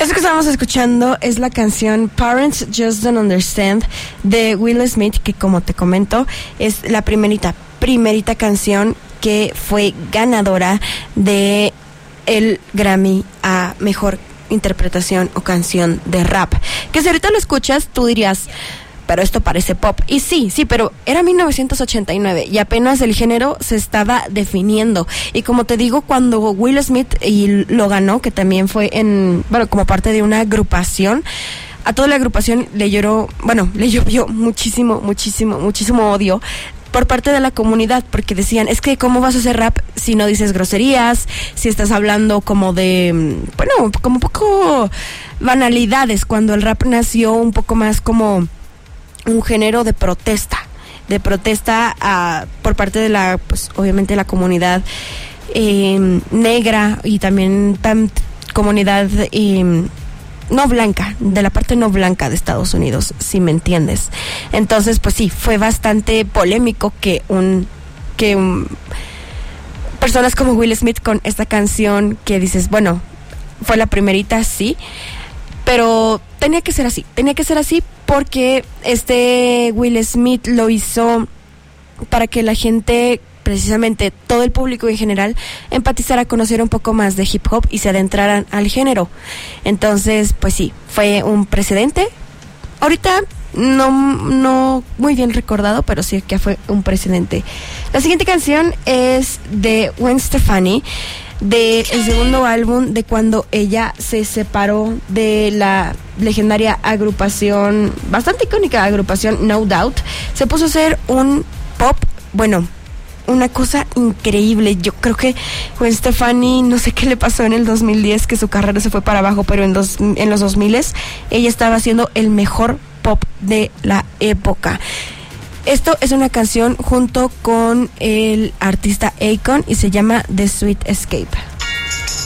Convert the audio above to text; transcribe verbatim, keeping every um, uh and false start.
Eso que estábamos escuchando es la canción Parents Just Don't Understand de Will Smith, que como te comento es la primerita, primerita canción que fue ganadora de el Grammy a Mejor Interpretación o Canción de Rap. Que si ahorita lo escuchas, tú dirías, pero esto parece pop. Y sí, sí, pero era mil novecientos ochenta y nueve y apenas el género se estaba definiendo. Y como te digo, cuando Will Smith y lo ganó, que también fue en, bueno, como parte de una agrupación, a toda la agrupación le lloró, bueno, le llovió muchísimo, muchísimo, muchísimo odio por parte de la comunidad, porque decían, es que ¿cómo vas a hacer rap si no dices groserías, si estás hablando como de, bueno, como un poco banalidades, cuando el rap nació un poco más como un género de protesta, de protesta a, por parte de la, pues obviamente la comunidad eh, negra y también tan comunidad eh, no blanca, de la parte no blanca de Estados Unidos, si me entiendes. Entonces, pues sí, fue bastante polémico que un, que un, personas como Will Smith con esta canción que dices, bueno, fue la primerita, sí, pero tenía que ser así, tenía que ser así porque este Will Smith lo hizo para que la gente, precisamente todo el público en general, empatizara a conocer un poco más de hip hop y se adentraran al género. Entonces, pues sí, fue un precedente. Ahorita no, no muy bien recordado, pero sí que fue un precedente. La siguiente canción es de Gwen Stefani, del segundo álbum de cuando ella se separó de la legendaria agrupación, bastante icónica agrupación No Doubt. Se puso a hacer un pop, bueno, una cosa increíble. Yo creo que Gwen Stefani, no sé qué le pasó en el dos mil diez, que su carrera se fue para abajo, pero en, dos, en los dos mil ella estaba haciendo el mejor pop de la época. Esto es una canción junto con el artista Akon y se llama The Sweet Escape.